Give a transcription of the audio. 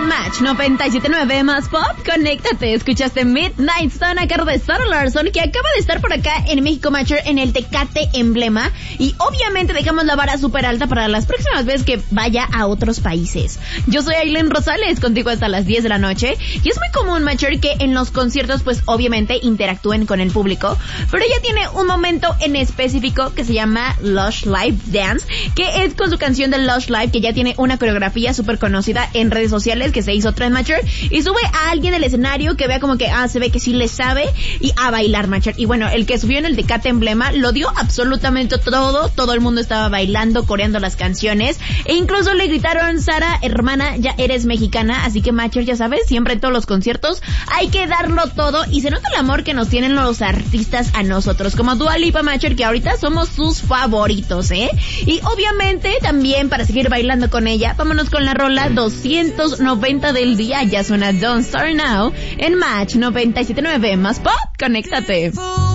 en Match 97.9 más pop. Conéctate, escuchaste Midnight Sun a cargo de Sarah Larson, que acaba de estar por acá en México Matcher en el Tecate Emblema, y obviamente dejamos la vara súper alta para las próximas veces que vaya a otros países. Yo soy Aileen Rosales, contigo hasta las 10 de la noche, y es muy común, Matcher, que en los conciertos pues obviamente interactúen con el público, pero ella tiene un momento en específico que se llama Lush Live Dance, que es con su canción de Lush Live, que ya tiene una coreografía súper conocida en redes sociales, que se hizo trend, Matcher, y sube a alguien del escenario que vea como que, se ve que sí le sabe, y a bailar, Matcher. Y bueno, el que subió en el Tecate Emblema lo dio absolutamente todo el mundo estaba bailando, coreando las canciones, e incluso le gritaron: Sara, hermana, ya eres mexicana. Así que, Matcher, ya sabes, siempre en todos los conciertos hay que darlo todo, y se nota el amor que nos tienen los artistas a nosotros, como Dua Lipa, Matcher, que ahorita somos sus favoritos, y obviamente también para seguir bailando con ella, vámonos con la rola 290 del día. Ya suena Don't Start Now en Match 97.9 más pop. Conéctate.